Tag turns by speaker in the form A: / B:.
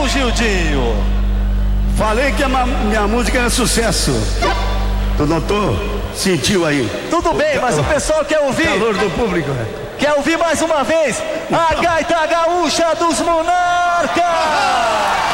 A: Gildinho?
B: Falei que minha música era sucesso. Tu notou? Sentiu aí?
A: Tudo bem, mas o pessoal quer ouvir.
B: Calor do público.
A: Quer ouvir mais uma vez? A gaita gaúcha dos Monarcas!